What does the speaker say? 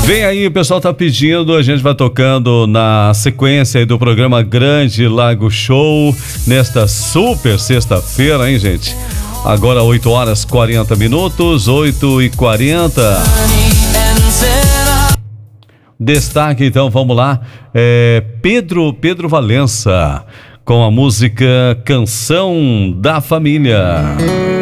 Vem aí, o pessoal tá pedindo, a gente vai tocando na sequência aí do programa Grande Lago Show, nesta super sexta-feira, hein, gente? Agora 8 horas 40 minutos, 8h40. Destaque, então, vamos lá, Pedro Valença, com a música Canção da Família.